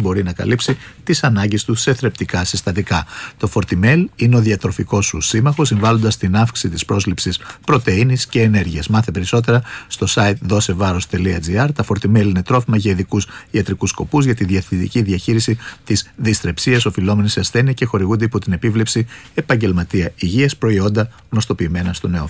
μπορεί να καλύψει τις ανάγκες του σε θρεπτικά συστατικά. Το Fortimel είναι ο διατροφικός σου σύμμαχος, συμβάλλοντας στην αύξηση της πρόσληψης πρωτεΐνης και ενέργειας. Μάθε περισσότερα στο site dosevaros.gr. Τα Fortimel είναι τρόφιμα για ειδικούς ιατρικούς σκοπούς για τη διευθυντική διαχείριση της δυστρεψίας οφειλόμενης σε ασθένεια και χορηγούνται υπό την επίβλεψη επαγγελματία υγείας, προϊόντα γνωστοποιημένα στον ΕΟΦ.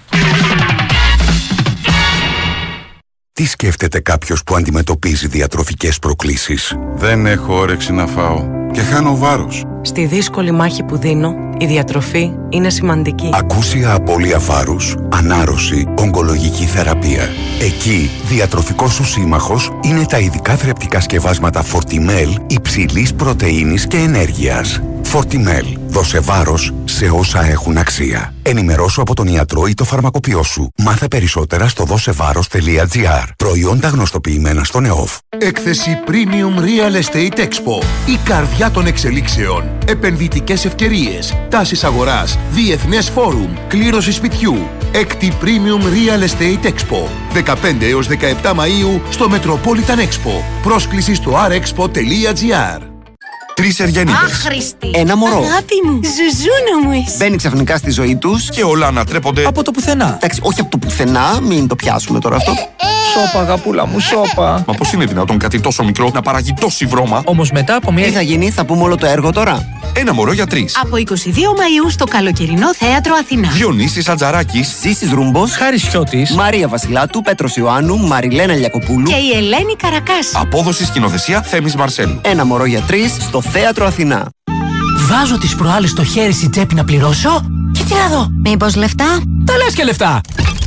Τι σκέφτεται κάποιος που αντιμετωπίζει διατροφικές προκλήσεις? Δεν έχω όρεξη να φάω και χάνω βάρος. Στη δύσκολη μάχη που δίνω, η διατροφή είναι σημαντική. Ακούσια απώλεια βάρους, ανάρρωση, ογκολογική θεραπεία. Εκεί, διατροφικός σου σύμμαχος είναι τα ειδικά θρεπτικά σκευάσματα Fortimel υψηλής πρωτεΐνης και ενέργειας. Fortimel. Δώσε βάρος σε όσα έχουν αξία. Ενημερώσου από τον ιατρό ή το φαρμακοποιό σου. Μάθε περισσότερα στο dosevaros.gr. Προϊόντα γνωστοποιημένα στον ΕΟΦ. Έκθεση Premium Real Estate Expo. Η καρδιά των εξελίξεων. Επενδυτικές ευκαιρίες. Τάσεις αγοράς. Διεθνές φόρουμ. Κλήρωση σπιτιού. Έκτη Premium Real Estate Expo. 15 έως 17 Μαΐου στο Metropolitan Expo. Πρόσκληση στο rexpo.gr. 3 Εργένιδες. Άχρηστη. Ένα μωρό. Αγάπη μου. Ζουζούνα μου είσαι. Μπαίνει ξαφνικά στη ζωή τους Και όλα ανατρέπονται από το πουθενά. Εντάξει, όχι από το πουθενά, μην το πιάσουμε τώρα αυτό. Σώπα, αγαπούλα μου, σώπα. Μα πώς είναι δυνατόν κάτι τόσο μικρό να παράγει τόση βρώμα? Όμως μετά από Τι μια. θα γίνει, θα πούμε όλο το έργο τώρα. Ένα μωρό για 3. Από 22 Μαΐου στο καλοκαιρινό θέατρο Αθηνά. Διονύσης Ατζαράκης. Ζήσης Ρούμπος, Χάρης Χιώτης. Μαρία Βασιλάτου, Πέτρος Ιωάννου, Μαριλένα Λιακοπούλου. Και η Ελένη Καρακάση. Απόδοση σκηνοθεσία Θέμης Μαρσέλου. Ένα μωρό για 3 στο θέατρο Αθηνά. Βάζω τις προάλλες στο χέρι στην τσέπη να πληρώσω και τι να δω. Μήπως λεφτά? Τα λες και λεφτά.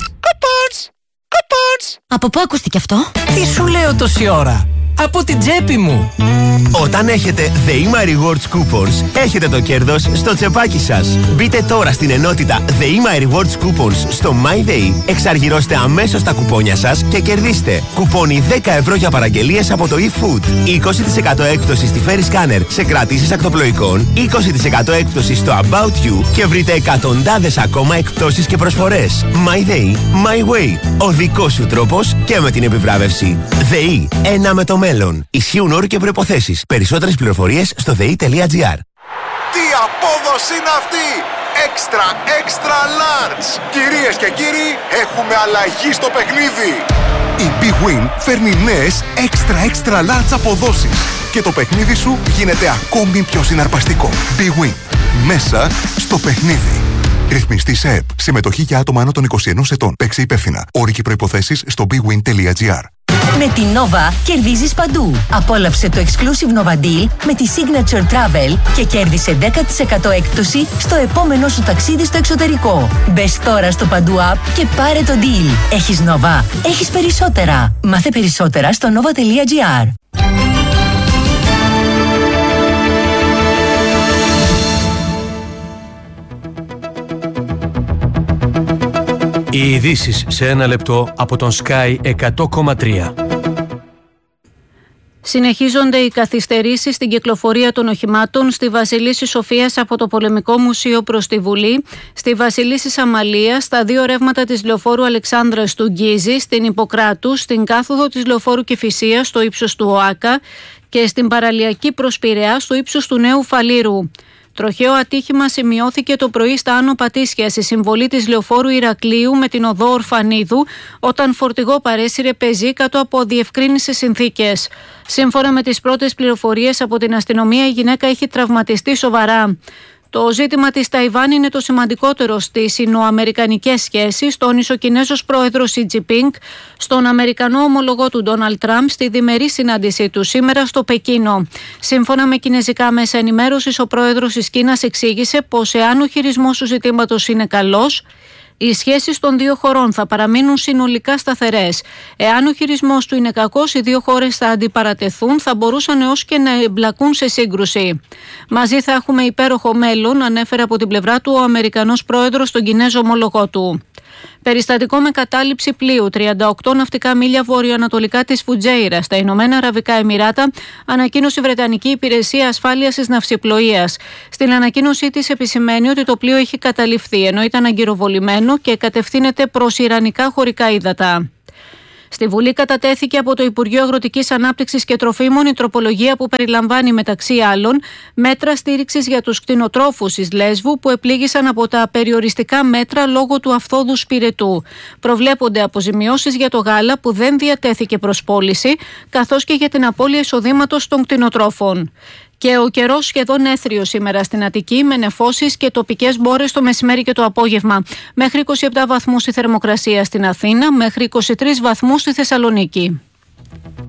Από πού ακούστηκε αυτό? Τι σου λέω τόση ώρα. Από την τσέπη μου. Όταν έχετε The Rewards Coupons, έχετε το κέρδος στο τσεπάκι σας. Μπείτε τώρα στην ενότητα The Rewards Coupons στο MyDay, εξαργυρώστε αμέσως τα κουπόνια σας και κερδίστε κουπόνι 10 ευρώ για παραγγελίες από το eFood, 20% έκπτωση στη Ferry Scanner σε κρατήσεις ακτοπλοϊκών, 20% έκπτωση στο About You και βρείτε εκατοντάδες ακόμα εκπτώσεις και προσφορές. MyDay, My Way, ο δικός σου τρόπος και με την επιβράβευση. ΔΕΗ, ένα με το μέλλον. Ισχύουν όροι και προϋποθέσεις. Περισσότερες πληροφορίες στο dei.gr. Τι απόδοση είναι αυτή! Extra large! Κυρίες και κύριοι, έχουμε αλλαγή στο παιχνίδι! Η Big Win φέρνει νέες extra large αποδόσεις και το παιχνίδι σου γίνεται ακόμη πιο συναρπαστικό. Big Win. Μέσα στο παιχνίδι. Ρυθμιστή σε ΕΠ. Συμμετοχή για άτομα άνω των 21 ετών. Παίξε υπεύθυνα. Όροι και προϋποθέσεις στο bigwin.gr. Με την Nova κερδίζεις παντού. Απόλαυσε το Exclusive Nova Deal με τη Signature Travel και κέρδισε 10% έκπτωση στο επόμενο σου ταξίδι στο εξωτερικό. Μπες τώρα στο Παντού App και πάρε το deal. Έχεις Nova, έχεις περισσότερα. Μάθε περισσότερα στο nova.gr. Οι ειδήσεις σε ένα λεπτό από τον Sky 100,3. Συνεχίζονται οι καθυστερήσεις στην κυκλοφορία των οχημάτων στη Βασιλίσση Σοφίας από το Πολεμικό Μουσείο προς τη Βουλή, στη Βασιλίσση Σαμαλία, στα δύο ρεύματα της λεωφόρου Αλεξάνδρας του Γκίζη, στην Ιπποκράτου, στην κάθοδο της λεωφόρου Κηφισίας στο ύψος του ΟΑΚΑ και στην παραλιακή προς Πειραιά στο ύψος του Νέου Φαλήρου. Τροχαίο ατύχημα σημειώθηκε το πρωί στα Άνω Πατήσια στη συμβολή της λεωφόρου Ηρακλείου με την οδό Ορφανίδου όταν φορτηγό παρέσυρε πεζή κάτω από διευκρίνησες συνθήκες. Σύμφωνα με τις πρώτες πληροφορίες από την αστυνομία, η γυναίκα έχει τραυματιστεί σοβαρά. Το ζήτημα της Ταϊβάν είναι το σημαντικότερο στις ινοαμερικανικές σχέσεις, τόνισε ο Κινέζος πρόεδρος Σι Τζινπίνγκ στον Αμερικανό ομολογό του Ντόναλντ Τραμπ στη διμερή συνάντησή του σήμερα στο Πεκίνο. Σύμφωνα με κινέζικα μέσα ενημέρωσης, ο πρόεδρος της Κίνας εξήγησε πως εάν ο χειρισμός του ζητήματος είναι καλός, οι σχέσεις των δύο χωρών θα παραμείνουν συνολικά σταθερές. Εάν ο χειρισμός του είναι κακός, οι δύο χώρες θα αντιπαρατεθούν, θα μπορούσαν έως και να εμπλακούν σε σύγκρουση. Μαζί θα έχουμε υπέροχο μέλλον, ανέφερε από την πλευρά του ο Αμερικανός πρόεδρος στον Κινέζο ομολογό του. Περιστατικό με κατάληψη πλοίου 38 ναυτικά μίλια βορειοανατολικά της Φουτζέιρα στα Ηνωμένα Αραβικά Εμιράτα, ανακοίνωσε η Βρετανική Υπηρεσία Ασφάλειας της Ναυσιπλοείας. Στην ανακοίνωσή της επισημαίνει ότι το πλοίο έχει καταληφθεί ενώ ήταν αγκυροβολημένο και κατευθύνεται προς ιρανικά χωρικά ύδατα. Στη Βουλή κατατέθηκε από το Υπουργείο Αγροτικής Ανάπτυξης και Τροφίμων η τροπολογία που περιλαμβάνει μεταξύ άλλων μέτρα στήριξης για τους κτηνοτρόφους της Λέσβου που επλήγησαν από τα περιοριστικά μέτρα λόγω του αυθόδου πυρετού. Προβλέπονται αποζημιώσεις για το γάλα που δεν διατέθηκε προς πώληση, καθώς και για την απώλεια εισοδήματος των κτηνοτρόφων. Και ο καιρός σχεδόν έθριος σήμερα στην Αττική, με νεφώσεις και τοπικές μπόρες το μεσημέρι και το απόγευμα. Μέχρι 27 βαθμούς η θερμοκρασία στην Αθήνα, μέχρι 23 βαθμούς στη Θεσσαλονίκη.